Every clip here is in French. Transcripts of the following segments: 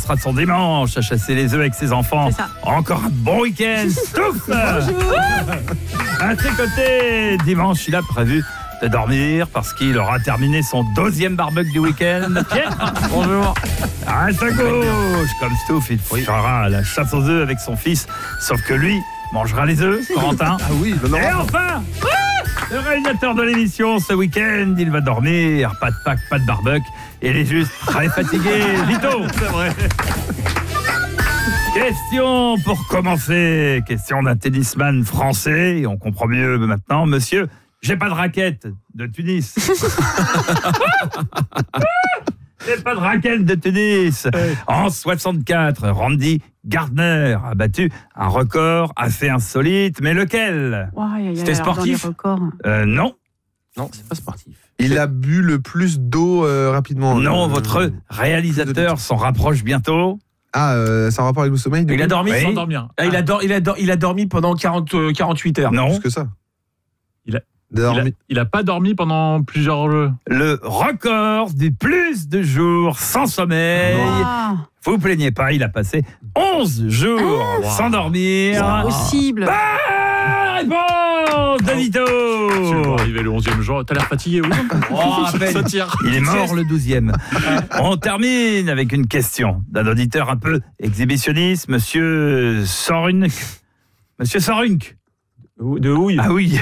passera son dimanche à chasser les œufs avec ses enfants. C'est ça. Encore un bon week-end, Stouff. À ses côtés, dimanche, il a prévu de dormir parce qu'il aura terminé son 2e barbecue du week-end. Pierre, bonjour. À sa gauche, comme Stouff, il fera la chasse aux œufs avec son fils, sauf que lui mangera les œufs, Corentin. Ah oui, Et enfin, le réalisateur de l'émission, ce week-end, il va dormir, pas de Pâques, pas de barbecue, et il est juste très fatigué. Vito, c'est vrai. Question pour commencer, question d'un tennisman français, et on comprend mieux maintenant, monsieur, j'ai pas de raquette de Tunis. J'ai pas de raquette de Tunis. En 64, Randy Gardner a battu un record assez insolite, mais lequel ? C'était sportif ? Non. Non, c'est pas sportif. Il a bu le plus d'eau rapidement. Non, votre réalisateur s'en rapproche bientôt. Ah, ça a un rapport avec le sommeil? Il a dormi Oui. sans dormir. Ah, il a dormi pendant 48 heures. Non. Plus que ça. Il a pas dormi pendant plusieurs... Le record du plus de jours sans sommeil. Vous vous plaignez pas, il a passé 11 jours sans dormir. C'est impossible. Réponse de Vito. C'est pour arriver le 11e jour. T'as l'air fatigué, oui. À peine. Ça tire. Il est mort le 12e. On termine avec une question d'un auditeur un peu exhibitionniste, Monsieur Sorunk. Monsieur Sorunk. De houille. Ah oui.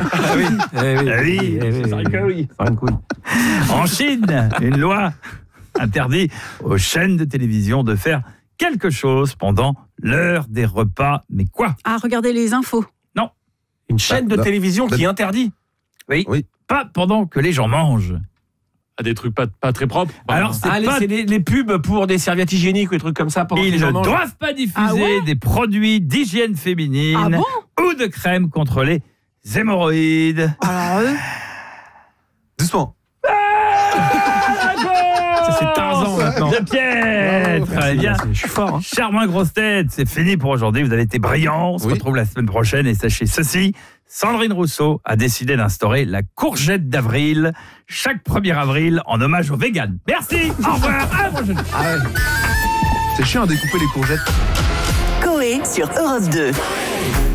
Oui. En Chine, une loi interdit aux chaînes de télévision de faire quelque chose pendant l'heure des repas. Mais quoi ? Ah, regardez les infos. Une chaîne de télévision qui interdit. Oui. Pas pendant que les gens mangent. Des trucs pas très propres. Alors, c'est les pubs pour des serviettes hygiéniques ou des trucs comme ça. Pendant Ils que les gens ne mangent. doivent pas diffuser des produits d'hygiène féminine Ah bon ? ou de crème contre les hémorroïdes. Alors eux ? Doucement. Ça, c'est Tarzan maintenant. De Pierre. Très bien. Je suis fort. Charmant grosse tête, c'est fini pour aujourd'hui. Vous avez été brillants. On se retrouve la semaine prochaine. Et sachez ceci, Sandrine Rousseau a décidé d'instaurer la courgette d'avril chaque 1er avril en hommage aux véganes. Merci. Au revoir. À la prochaine. C'est chiant à découper les courgettes. Coé sur Europe 2.